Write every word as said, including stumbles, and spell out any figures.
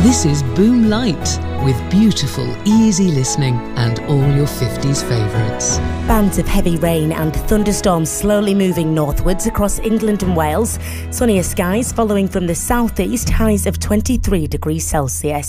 This is Boom Light, with beautiful, easy listening and all your fifties favourites. Bands of heavy rain and thunderstorms slowly moving northwards across England and Wales. Sunnier skies following from the southeast, highs of twenty-three degrees Celsius.